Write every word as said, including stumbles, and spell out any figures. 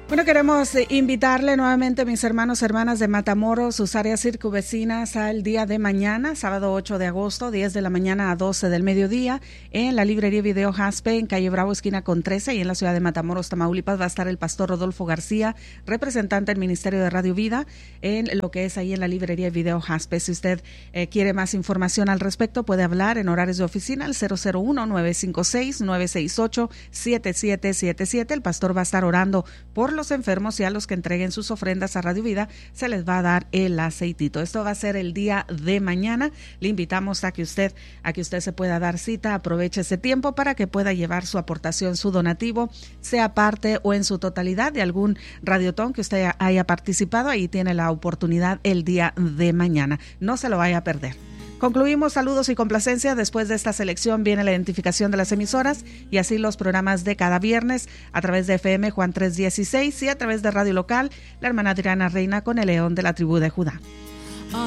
Bueno, queremos invitarle nuevamente, mis hermanos y hermanas de Matamoros, sus áreas circunvecinas, al día de mañana, sábado ocho de agosto, diez de la mañana a doce del mediodía, en la librería Video Jaspe, en calle Bravo, esquina con trece, y en la ciudad de Matamoros, Tamaulipas, va a estar el pastor Rodolfo García, representante del Ministerio de Radio Vida, en lo que es ahí en la librería Video Jaspe. Si usted eh, quiere más información al respecto, puede hablar en horarios de oficina al cero cero uno, nueve cinco seis, nueve seis ocho, siete siete siete siete. El pastor va a estar orando por los enfermos, y a los que entreguen sus ofrendas a Radio Vida se les va a dar el aceitito. Esto va a ser el día de mañana. Le invitamos a que usted a que usted se pueda dar cita, aproveche ese tiempo para que pueda llevar su aportación, su donativo, sea parte o en su totalidad de algún radiotón que usted haya participado. Ahí tiene la oportunidad el día de mañana. No se lo vaya a perder. Concluimos saludos y complacencia. Después de esta selección viene la identificación de las emisoras y así los programas de cada viernes a través de F M Juan trescientos dieciséis y a través de radio local, la hermana Adriana Reina con el León de la Tribu de Judá.